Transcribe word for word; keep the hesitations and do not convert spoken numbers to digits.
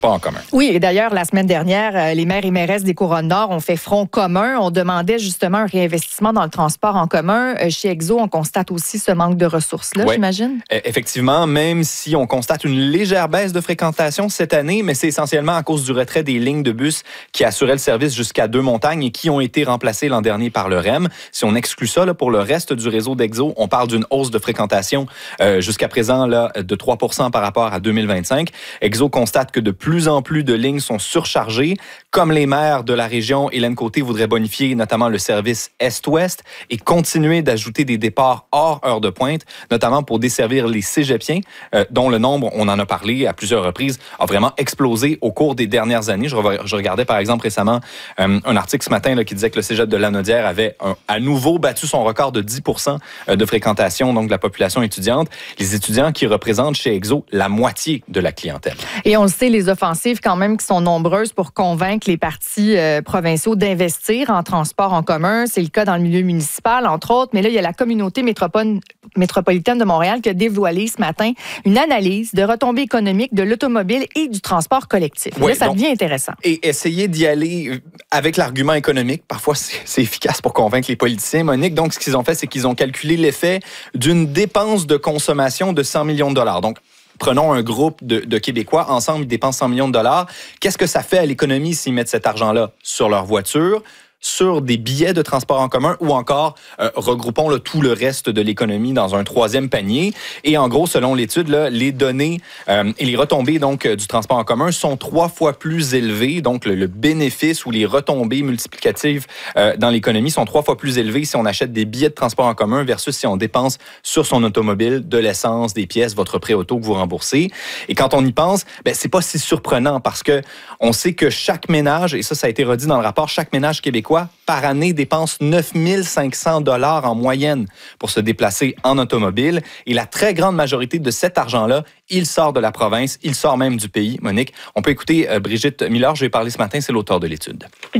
pas en commun. Oui, et d'ailleurs, la semaine dernière, les maires et mairesses des Couronnes-Nord ont fait front commun. On demandait justement un réinvestissement dans le transport en commun. Chez Exo, on constate aussi ce manque de ressources-là, ouais. j'imagine? Effectivement, même si on constate une légère baisse de fréquentation cette année, mais c'est essentiellement à cause du retrait des lignes de bus qui assuraient le service jusqu'à Deux-Montagnes et qui ont été remplacées l'an dernier par le R E M. Si on exclut ça, là, pour le reste du réseau d'Exo, on parle d'une hausse de fréquentation euh, jusqu'à présent là, de trois pour cent par rapport à deux mille vingt-cinq. Exo constate que de plus plus en plus de lignes sont surchargées. Comme les maires de la région, Hélène Côté voudrait bonifier notamment le service Est-Ouest et continuer d'ajouter des départs hors heure de pointe, notamment pour desservir les cégepiens, euh, dont le nombre, on en a parlé à plusieurs reprises, a vraiment explosé au cours des dernières années. Je, re- je regardais par exemple récemment euh, un article ce matin là, qui disait que le cégep de Lanaudière avait un, à nouveau battu son record de dix pour cent de fréquentation donc de la population étudiante. Les étudiants qui représentent chez Exo la moitié de la clientèle. Et on le sait, les offensives quand même qui sont nombreuses pour convaincre les partis euh, provinciaux d'investir en transport en commun. C'est le cas dans le milieu municipal, entre autres. Mais là, il y a la communauté métropole, métropolitaine de Montréal qui a dévoilé ce matin une analyse de retombées économiques de l'automobile et du transport collectif. Oui, là, ça donc, devient intéressant. Et essayer d'y aller avec l'argument économique, parfois c'est, c'est efficace pour convaincre les politiciens, Monique. Donc, ce qu'ils ont fait, c'est qu'ils ont calculé l'effet d'une dépense de consommation de cent millions de dollars. Donc, prenons un groupe de, de Québécois, ensemble, ils dépensent cent millions de dollars. Qu'est-ce que ça fait à l'économie s'ils mettent cet argent-là sur leur voiture, sur des billets de transport en commun ou encore euh, regroupons là, tout le reste de l'économie dans un troisième panier. Et en gros, selon l'étude, là, les données euh, et les retombées donc euh, du transport en commun sont trois fois plus élevées. Donc, le, le bénéfice ou les retombées multiplicatives euh, dans l'économie sont trois fois plus élevées si on achète des billets de transport en commun versus si on dépense sur son automobile de l'essence, des pièces, votre prêt auto que vous remboursez. Et quand on y pense, ben, c'est pas si surprenant parce que on sait que chaque ménage, et ça, ça a été redit dans le rapport, chaque ménage québécois par année dépense neuf mille cinq cents dollars en moyenne pour se déplacer en automobile. Et la très grande majorité de cet argent-là, il sort de la province, il sort même du pays. Monique, on peut écouter euh, Brigitte Miller, je vais parler ce matin, c'est l'auteur de l'étude.